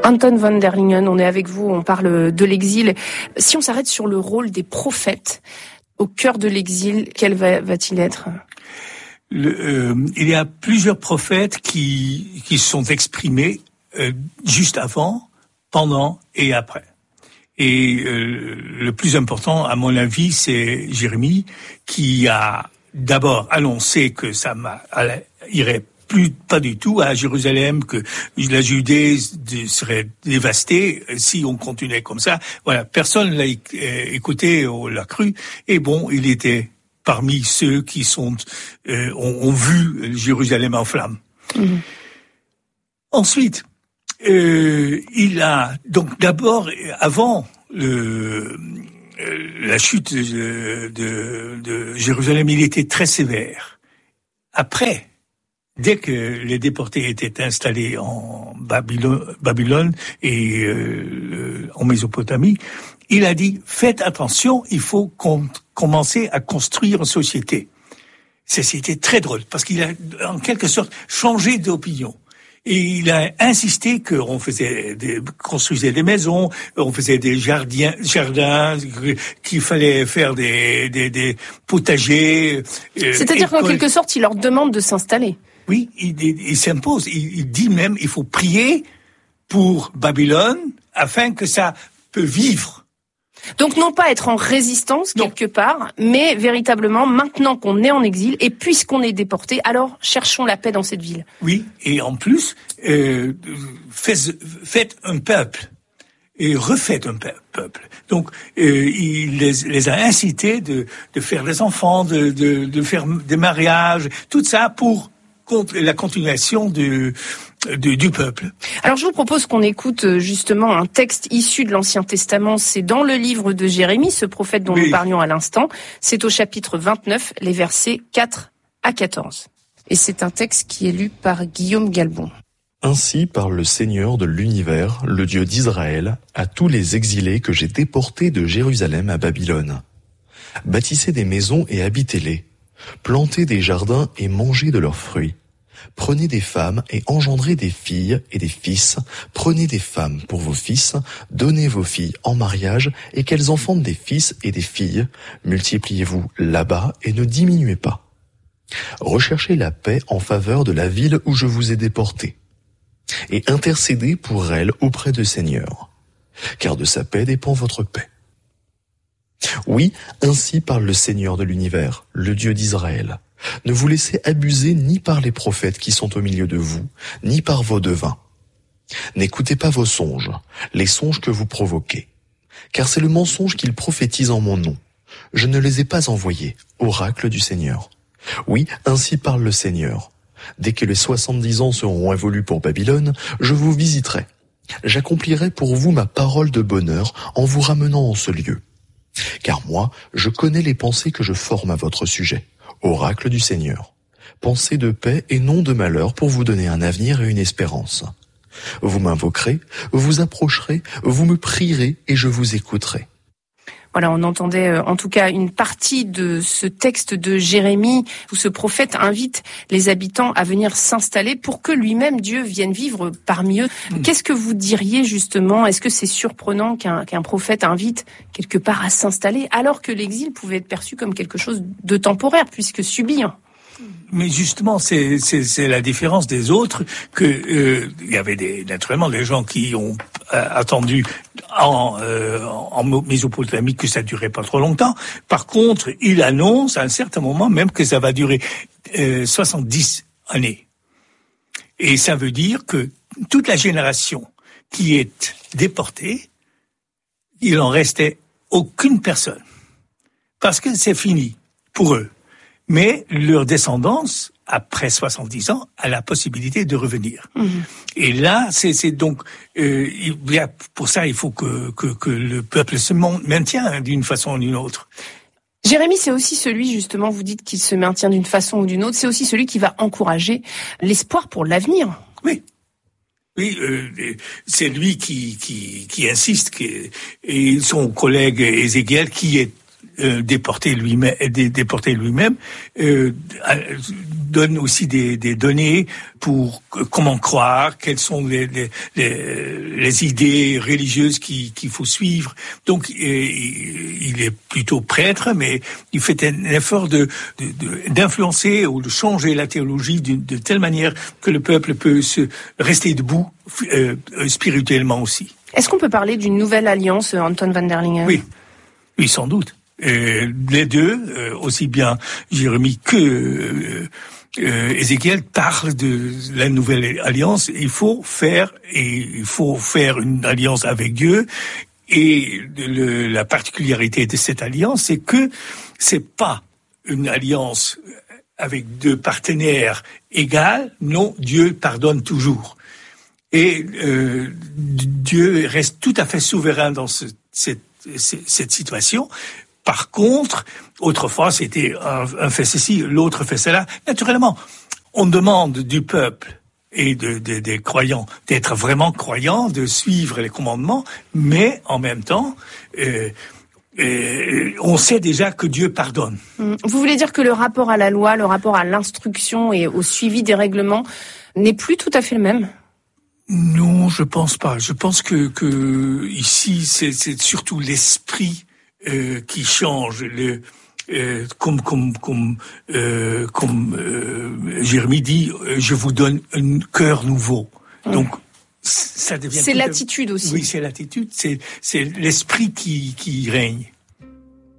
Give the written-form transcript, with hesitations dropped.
Anton van der Lingen, on est avec vous, on parle de l'exil. Si on s'arrête sur le rôle des prophètes au cœur de l'exil, quel va-t-il être ? Il y a plusieurs prophètes qui se sont exprimés juste avant, pendant et après. Et le plus important, à mon avis, c'est Jérémie qui a d'abord annoncé que ça irait pas du tout à Jérusalem, que la Judée serait dévastée si on continuait comme ça. Voilà, personne l'a écouté ou l'a cru. Et bon, il était parmi ceux qui ont vu Jérusalem en flammes. Mmh. Ensuite, il a donc d'abord, avant la chute de Jérusalem, il était très sévère. Après, dès que les déportés étaient installés en Babylone et en Mésopotamie, il a dit, faites attention, il faut commencer à construire une société. C'était très drôle, parce qu'il a, en quelque sorte, changé d'opinion. Et il a insisté qu'on construisait des maisons, on faisait des jardins, qu'il fallait faire des potagers. C'est-à-dire qu'en quelque sorte, il leur demande de s'installer. Oui, il s'impose. Il dit même, il faut prier pour Babylone afin que ça peut vivre. Donc non pas être en résistance quelque part, mais véritablement maintenant qu'on est en exil et puisqu'on est déporté, alors cherchons la paix dans cette ville. Oui, et en plus, faites un peuple et refaites un peuple. Donc il les a incités de faire des enfants, de faire des mariages, tout ça pour la continuation du peuple. Alors je vous propose qu'on écoute justement un texte issu de l'Ancien Testament. C'est dans le livre de Jérémie, ce prophète dont nous parlions à l'instant. C'est au chapitre 29, les versets 4 à 14. Et c'est un texte qui est lu par Guillaume Galbon. Ainsi parle le Seigneur de l'univers, le Dieu d'Israël, à tous les exilés que j'ai déportés de Jérusalem à Babylone. Bâtissez des maisons et habitez-les. Plantez des jardins et mangez de leurs fruits. Prenez des femmes et engendrez des filles et des fils. Prenez des femmes pour vos fils. Donnez vos filles en mariage et qu'elles enfantent des fils et des filles. Multipliez-vous là-bas et ne diminuez pas. Recherchez la paix en faveur de la ville où je vous ai déportés. Et intercédez pour elle auprès du Seigneur. Car de sa paix dépend votre paix. Oui, ainsi parle le Seigneur de l'univers, le Dieu d'Israël. Ne vous laissez abuser ni par les prophètes qui sont au milieu de vous, ni par vos devins. N'écoutez pas vos songes, les songes que vous provoquez. Car c'est le mensonge qu'ils prophétisent en mon nom. Je ne les ai pas envoyés, oracle du Seigneur. Oui, ainsi parle le Seigneur. Dès que les 70 ans seront révolus pour Babylone, je vous visiterai. J'accomplirai pour vous ma parole de bonheur en vous ramenant en ce lieu. Car moi, je connais les pensées que je forme à votre sujet, oracle du Seigneur. Pensées de paix et non de malheur pour vous donner un avenir et une espérance. Vous m'invoquerez, vous approcherez, vous me prierez et je vous écouterai. Voilà, on entendait en tout cas une partie de ce texte de Jérémie où ce prophète invite les habitants à venir s'installer pour que lui-même, Dieu, vienne vivre parmi eux. Qu'est-ce que vous diriez justement ? Est-ce que c'est surprenant qu'un prophète invite quelque part à s'installer alors que l'exil pouvait être perçu comme quelque chose de temporaire puisque subi ? Mais justement, c'est la différence des autres que il y avait naturellement des gens qui ont attendu en Mésopotamie que ça durait pas trop longtemps. Par contre, il annonce à un certain moment même que ça va durer 70 années. Et ça veut dire que toute la génération qui est déportée, il en restait aucune personne. Parce que c'est fini pour eux. Mais leur descendance, après 70 ans, a la possibilité de revenir. Mmh. Et là, c'est donc, pour ça, il faut que le peuple se maintienne d'une façon ou d'une autre. Jérémie, c'est aussi celui, justement, vous dites qu'il se maintient d'une façon ou d'une autre, c'est aussi celui qui va encourager l'espoir pour l'avenir. Oui. Oui, c'est lui qui insiste, et son collègue Ézéchiel qui est déporté lui-même, donne aussi des données pour comment croire, quelles sont les idées religieuses qu'il faut suivre. Donc, il est plutôt prêtre, mais il fait un effort d'influencer ou de changer la théologie de telle manière que le peuple peut rester debout spirituellement aussi. Est-ce qu'on peut parler d'une nouvelle alliance, Anton van der Lingen ? Oui, sans doute. Les deux, aussi bien Jérémie que Ézéchiel, parlent de la nouvelle alliance. Il faut faire une alliance avec Dieu. Et la particularité de cette alliance, c'est que c'est pas une alliance avec deux partenaires égaux. Non, Dieu pardonne toujours. Et Dieu reste tout à fait souverain dans cette situation. Par contre, autrefois, c'était un fait ceci, l'autre fait cela. Naturellement, on demande du peuple et des croyants d'être vraiment croyants, de suivre les commandements, mais en même temps, on sait déjà que Dieu pardonne. Vous voulez dire que le rapport à la loi, le rapport à l'instruction et au suivi des règlements n'est plus tout à fait le même ? Non, je pense pas. Je pense que ici, c'est surtout l'esprit qui change. Comme Jérémie dit, je vous donne un cœur nouveau. Donc, ça devient. C'est l'attitude aussi. Oui, c'est l'attitude. C'est l'esprit qui règne.